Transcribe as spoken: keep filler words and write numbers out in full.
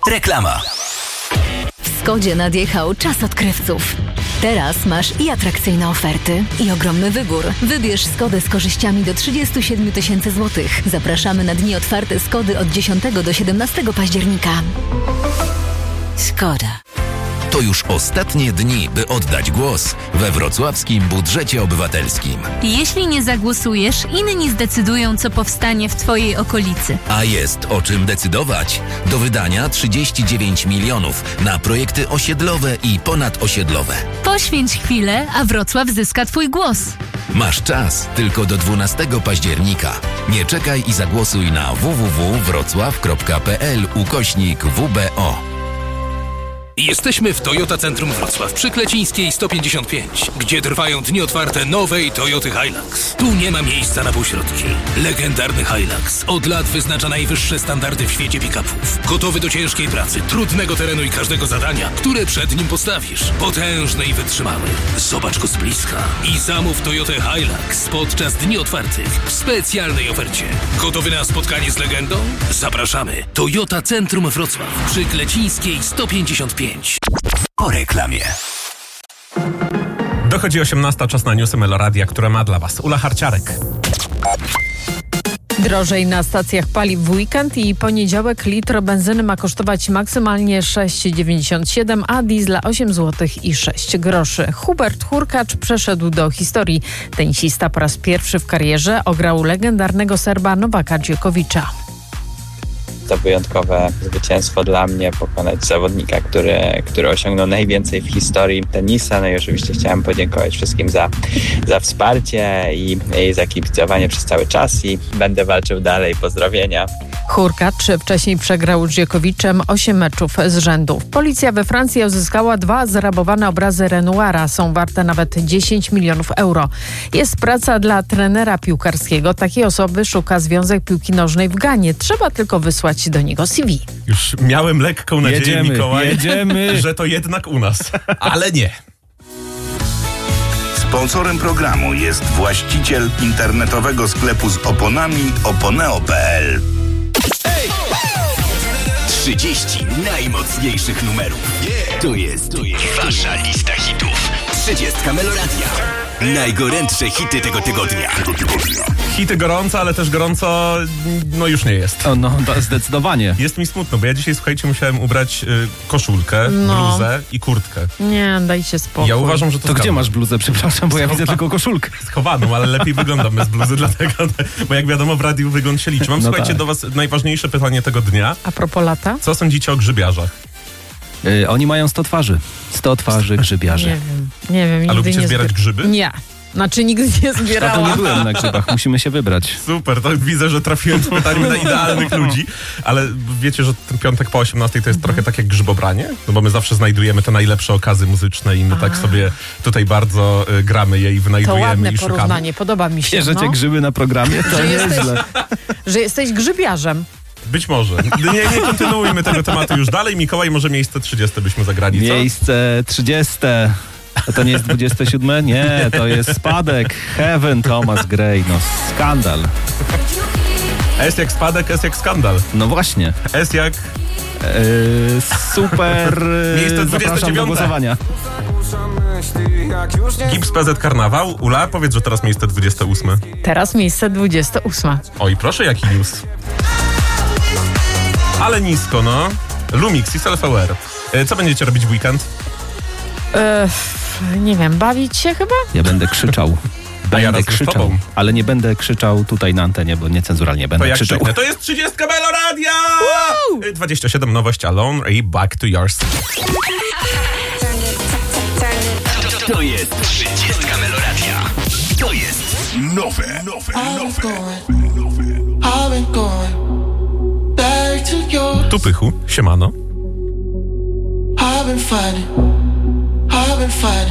Reklama. W Skodzie nadjechał czas odkrywców. Teraz masz i atrakcyjne oferty, i ogromny wybór. Wybierz Skodę z korzyściami do trzydzieści siedem tysięcy złotych. Zapraszamy na dni otwarte Skody od dziesiątego do siedemnastego października. Skoda. To już ostatnie dni, by oddać głos we wrocławskim budżecie obywatelskim. Jeśli nie zagłosujesz, inni zdecydują, co powstanie w Twojej okolicy. A jest o czym decydować. Do wydania trzydzieści dziewięć milionów na projekty osiedlowe i ponadosiedlowe. Poświęć chwilę, a Wrocław zyska Twój głos. Masz czas tylko do dwunastego października. Nie czekaj i zagłosuj na www.wrocław.pl ukośnik W B O. Jesteśmy w Toyota Centrum Wrocław przy Klecińskiej sto pięćdziesiąt pięć, gdzie trwają dni otwarte nowej Toyoty Hilux. Tu nie ma miejsca na półśrodki. Legendarny Hilux od lat wyznacza najwyższe standardy w świecie pick-upów. Gotowy do ciężkiej pracy, trudnego terenu i każdego zadania, które przed nim postawisz. Potężny i wytrzymały. Zobacz go z bliska i zamów Toyotę Hilux podczas dni otwartych w specjalnej ofercie. Gotowy na spotkanie z legendą? Zapraszamy. Toyota Centrum Wrocław przy Klecińskiej sto pięćdziesiąt pięć. Po reklamie. Dochodzi osiemnasta, czas na newsy Meloradia, które ma dla Was Ula Harciarek. Drożej na stacjach paliw w weekend i poniedziałek litr benzyny ma kosztować maksymalnie sześć dziewięćdziesiąt siedem, a diesla osiem złotych i sześć groszy. Hubert Hurkacz przeszedł do historii. Tenisista po raz pierwszy w karierze ograł legendarnego Serba Nowaka Djokovicza. To wyjątkowe zwycięstwo dla mnie, pokonać zawodnika, który, który osiągnął najwięcej w historii tenisa. No i oczywiście chciałem podziękować wszystkim za, za wsparcie i, i za kibicowanie przez cały czas i będę walczył dalej. Pozdrowienia. Hurkacz wcześniej przegrał z Djokoviczem osiem meczów z rzędu. Policja we Francji uzyskała dwa zrabowane obrazy Renoira. Są warte nawet dziesięć milionów euro. Jest praca dla trenera piłkarskiego. Takiej osoby szuka Związek Piłki Nożnej w Ganie. Trzeba tylko wysłać do niego C V. Już miałem lekką nadzieję, jedziemy, Mikołaj, jedziemy. że to jednak u nas. Ale nie. Sponsorem programu jest właściciel internetowego sklepu z oponami oponeo kropka p l. trzydzieści najmocniejszych numerów. To jest, to jest wasza lista hitów. trzydziestka Meloradia. Najgorętsze hity tego tygodnia. Hity gorąco, ale też gorąco no już nie jest. O, no, to zdecydowanie. Jest mi smutno, bo ja dzisiaj, słuchajcie, musiałem ubrać y, koszulkę, No. bluzę i kurtkę. Nie, dajcie spokój. Ja uważam, że to To skandal. gdzie masz bluzę? Przepraszam, bo ja widzę tylko koszulkę. Schowaną, ale lepiej wyglądam bez bluzy, dlatego, bo jak wiadomo w radiu wygląd się liczy. Mam, No słuchajcie, tak. do was najważniejsze pytanie tego dnia. A propos lata? Co sądzicie o grzybiarzach? Y, oni mają sto twarzy. sto twarzy grzybiarze. Nie wiem, nie wiem. A nigdy lubicie nie zbierać zbier- grzyby? Nie. Znaczy nigdy nie Ja to zbierałam. nie byłem na grzybach, musimy się wybrać. Super, to widzę, że trafiłem z pytaniem na idealnych ludzi, ale wiecie, że ten piątek po osiemnastej to jest trochę tak jak grzybobranie? No bo my zawsze znajdujemy te najlepsze okazy muzyczne i my tak sobie tutaj bardzo y, gramy je i To wynajdujemy ładne i szukamy. porównanie, podoba mi się. Bierzecie no. grzyby na programie? To Że jesteś- nieźle. Że jesteś grzybiarzem. Być może. Nie, nie kontynuujmy tego tematu już dalej. Mikołaj, może miejsce trzydzieste byśmy zagrali, co? Miejsce trzydzieste. A to nie jest dwudzieste siódme? Nie, to jest spadek. Heaven, Thomas Gray. No skandal. S jak spadek, S jak skandal. No właśnie. S jak... Yy, super. Miejsce dwudzieste Zapraszam do dziewiąte. głosowania. Gips P Z Karnawał. Ula, powiedz, że teraz miejsce dwudzieste ósme. Teraz miejsce dwudzieste ósme. Oj, proszę, jaki news. Ale nisko, no. Lumix i Self-Aware. E, Co będziecie robić w weekend? E, nie wiem, bawić się chyba? Ja będę krzyczał. A ja Będę razem z krzyczał, tobą. ale nie będę krzyczał tutaj na antenie, bo niecenzuralnie To będę jak krzyczał. krzyknę, to jest trzydziestka Meloradia! E, dwadzieścia siedem, nowość Alone i Back to Yours. To jest trzydziestka Meloradia. To jest Nowe, nowe, nowe. Tu Pychu, siemano. I've been fighting, I've been fighting.